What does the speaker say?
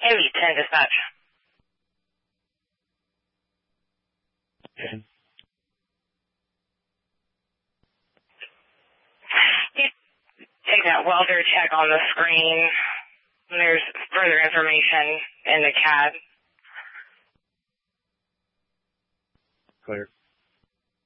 MB10 dispatch. Okay. Take that welder check on the screen. There's further information in the CAD. Clear.